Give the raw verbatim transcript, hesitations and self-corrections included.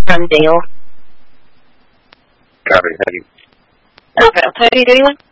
from Dale. Copy, thank you. Okay, I'll tell you, do you want?